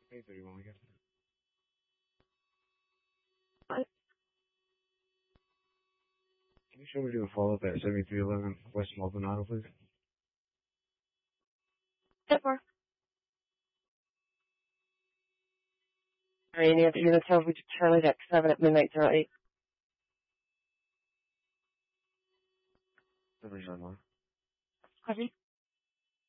8:31 again. What? Can you show me to a follow-up at 7311 West Maldonado, please? Step 4. Alright, any other units over to Charlie Deck 7 at midnight 08. 7311. Copy.